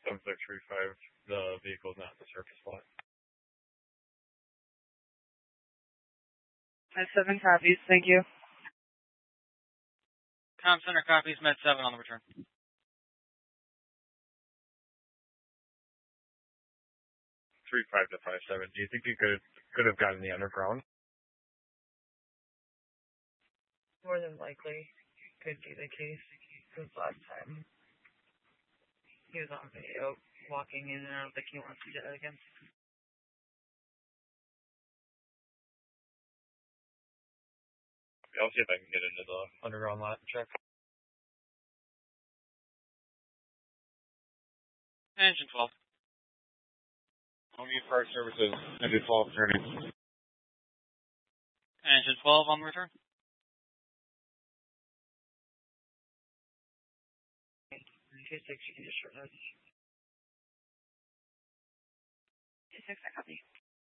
7635, the vehicle is not in the surface lot. Med 7 copies, thank you. Com Center copies, Med 7 on the return. 35 to 57. Do you think you could have gotten the underground? More than likely could be the case, because last time he was on video walking in, and I don't think he wants to do that again. I'll see if I can get into the underground lot and check. Engine 12. I'll need fire services. Engine 12 turning. Engine 12 on the return. In case you can just short notice. 26, I copy.